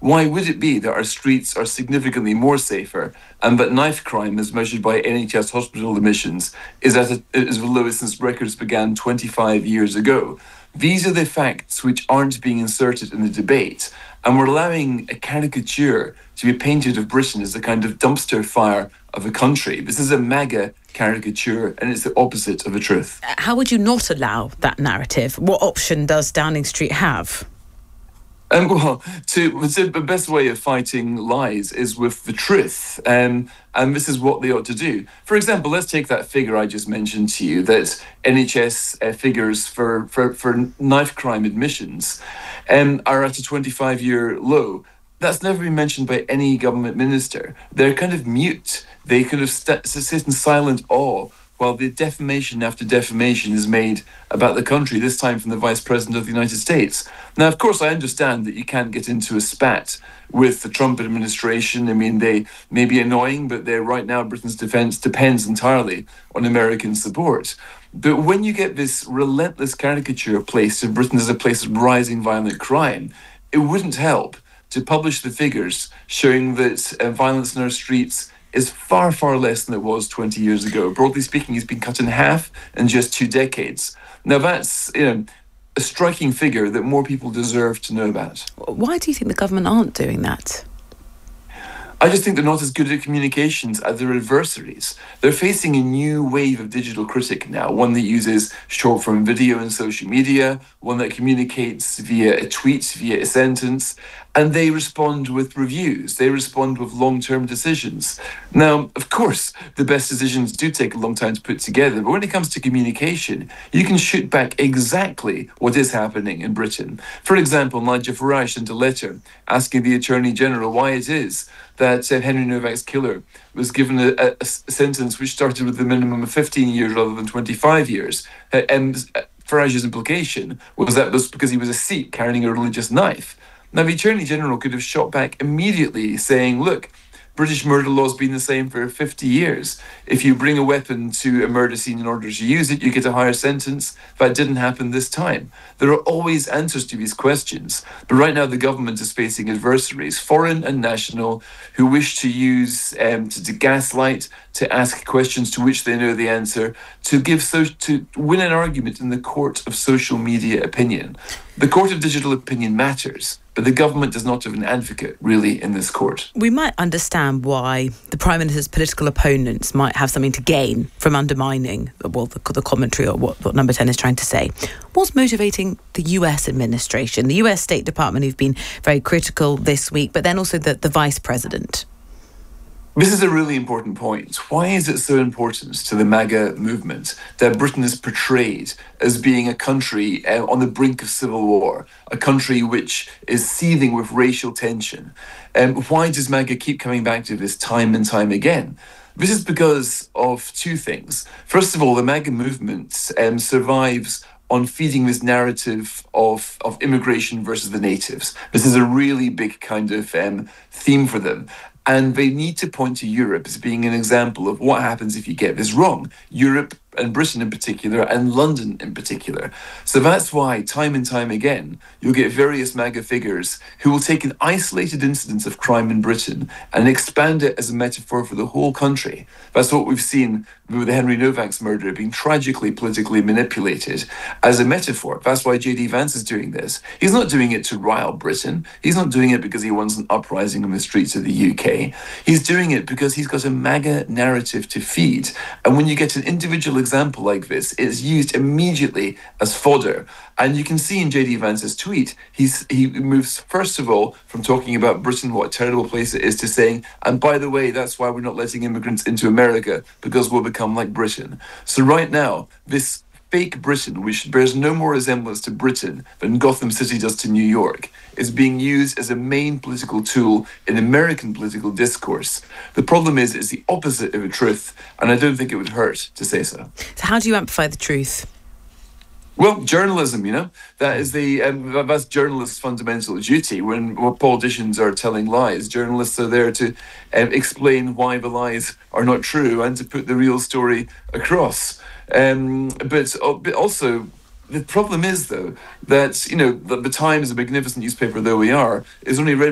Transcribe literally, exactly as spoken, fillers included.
Why would it be that our streets are significantly more safer and that knife crime, as measured by N H S hospital admissions, is at a, is the lowest since records began twenty-five years ago? These are the facts which aren't being inserted in the debate, and we're allowing a caricature to be painted of Britain as a kind of dumpster fire of a country. This is a MAGA caricature, and it's the opposite of the truth. How would you not allow that narrative? What option does Downing Street have? Um, well, to, to, the best way of fighting lies is with the truth, um, and this is what they ought to do. For example, let's take that figure I just mentioned to you, that N H S uh, figures for, for, for knife crime admissions um, are at a twenty-five-year low. That's never been mentioned by any government minister. They're kind of mute. They kind of st- sit in silent awe while the defamation after defamation is made about the country, this time from the Vice President of the United States. Now, of course, I understand that you can't get into a spat with the Trump administration. I mean, they may be annoying, but they're right now, Britain's defence depends entirely on American support. But when you get this relentless caricature placed of Britain as a place of rising violent crime, it wouldn't help to publish the figures showing that uh, violence in our streets is far, far less than it was twenty years ago. Broadly speaking, it's been cut in half in just two decades. Now, that's you know, a striking figure that more people deserve to know about. Why do you think the government aren't doing that? I just think they're not as good at communications as their adversaries. They're facing a new wave of digital critic now, one that uses short-form video and social media, one that communicates via a tweet, via a sentence, and they respond with reviews. They respond with long-term decisions. Now, of course, the best decisions do take a long time to put together, but when it comes to communication, you can shoot back exactly what is happening in Britain. For example, Nigel Farage sent a letter asking the Attorney General why it is that uh, Henry Novak's killer was given a, a, a sentence which started with a minimum of fifteen years rather than twenty-five years. Uh, and Farage's implication was that it was because he was a Sikh carrying a religious knife. Now, the Attorney General could have shot back immediately, saying, look, British murder law has been the same for fifty years. If you bring a weapon to a murder scene in order to use it, you get a higher sentence. That didn't happen this time. There are always answers to these questions. But right now, the government is facing adversaries, foreign and national, who wish to use, um, to, to gaslight, to ask questions to which they know the answer, to give so to win an argument in the court of social media opinion. The court of digital opinion matters, but the government does not have an advocate, really, in this court. We might understand why the Prime Minister's political opponents might have something to gain from undermining, well, the, the commentary or what, what Number ten is trying to say. What's motivating the U S administration, the U S State Department, who've been very critical this week, but then also the, the Vice President? This is a really important point. Why is it so important to the MAGA movement that Britain is portrayed as being a country uh, on the brink of civil war, a country which is seething with racial tension? Um, why does MAGA keep coming back to this time and time again? This is because of two things. First of all, the MAGA movement um, survives on feeding this narrative of, of immigration versus the natives. This is a really big kind of um, theme for them. And they need to point to Europe as being an example of what happens if you get this wrong. Europe and Britain in particular, and London in particular. So that's why, time and time again, you'll get various MAGA figures who will take an isolated incidence of crime in Britain and expand it as a metaphor for the whole country. That's what we've seen with the Henry Novak's murder being tragically politically manipulated as a metaphor. That's why J D Vance is doing this. He's not doing it to rile Britain. He's not doing it because he wants an uprising on the streets of the U K. He's doing it because he's got a MAGA narrative to feed. And when you get an individual example like this, it's used immediately as fodder. And you can see in J D Vance's tweet, he's, he moves, first of all, from talking about Britain, what a terrible place it is, to saying, and by the way, that's why we're not letting immigrants into America, because we'll become like Britain. So right now, this fake Britain, which bears no more resemblance to Britain than Gotham City does to New York, is being used as a main political tool in American political discourse. The problem is, it's the opposite of the truth, and I don't think it would hurt to say so. So how do you amplify the truth? Well, journalism, you know, that is the um, that's journalists' fundamental duty. When, when politicians are telling lies, journalists are there to um, explain why the lies are not true and to put the real story across. Um, but, uh, but also, the problem is, though, that, you know, the, the Times, a magnificent newspaper though we are, is only read